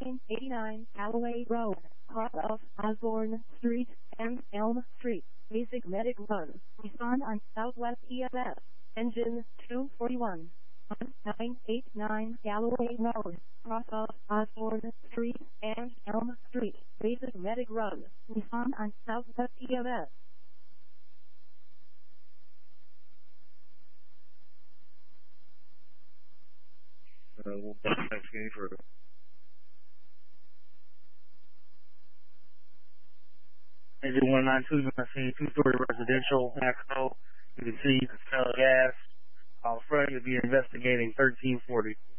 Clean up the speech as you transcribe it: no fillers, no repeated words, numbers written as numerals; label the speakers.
Speaker 1: 989 Callaway Road, cross of Osborne Street and Elm Street. Basic Medic Run. Nissan on Southwest EMS. Engine 241. 989 Callaway Road, cross of Osborne Street and Elm Street. Basic Medic Run. Nissan on Southwest EMS.
Speaker 2: We'll back any further. Engine 192, you can see two-story residential backhoe. You can see the smell of gas. Out front, you'll be investigating 1340.